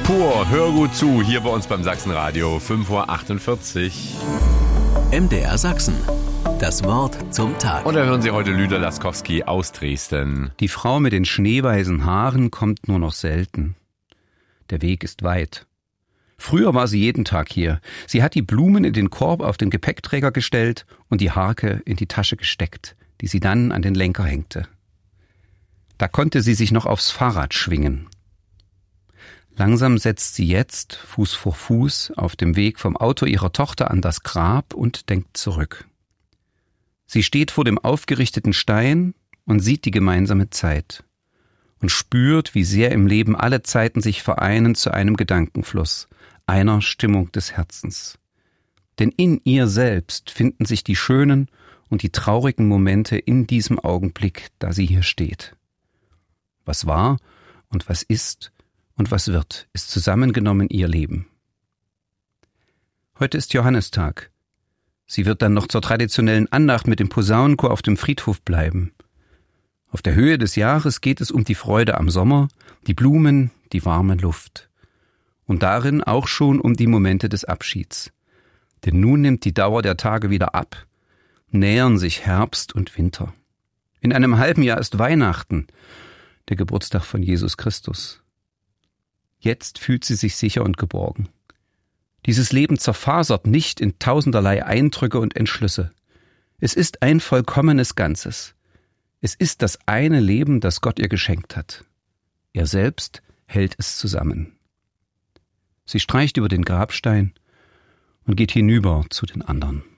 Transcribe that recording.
pur, hör gut zu, hier bei uns beim Sachsenradio, 5:48 Uhr. MDR Sachsen. Das Wort zum Tag. Und da hören Sie heute Lüder Laskowski aus Dresden. Die Frau mit den schneeweißen Haaren kommt nur noch selten. Der Weg ist weit. Früher war sie jeden Tag hier. Sie hat die Blumen in den Korb auf den Gepäckträger gestellt und die Harke in die Tasche gesteckt, die sie dann an den Lenker hängte. Da konnte sie sich noch aufs Fahrrad schwingen. Langsam setzt sie jetzt, Fuß vor Fuß, auf dem Weg vom Auto ihrer Tochter an das Grab und denkt zurück. Sie steht vor dem aufgerichteten Stein und sieht die gemeinsame Zeit und spürt, wie sehr im Leben alle Zeiten sich vereinen zu einem Gedankenfluss, einer Stimmung des Herzens. Denn in ihr selbst finden sich die schönen und die traurigen Momente in diesem Augenblick, da sie hier steht. Was war und was ist und was wird, ist zusammengenommen ihr Leben. Heute ist Johannistag. Sie wird dann noch zur traditionellen Andacht mit dem Posaunenchor auf dem Friedhof bleiben. Auf der Höhe des Jahres geht es um die Freude am Sommer, die Blumen, die warme Luft. Und darin auch schon um die Momente des Abschieds. Denn nun nimmt die Dauer der Tage wieder ab, nähern sich Herbst und Winter. In einem halben Jahr ist Weihnachten, der Geburtstag von Jesus Christus. Jetzt fühlt sie sich sicher und geborgen. Dieses Leben zerfasert nicht in tausenderlei Eindrücke und Entschlüsse. Es ist ein vollkommenes Ganzes. Es ist das eine Leben, das Gott ihr geschenkt hat. Er selbst hält es zusammen. Sie streicht über den Grabstein und geht hinüber zu den anderen.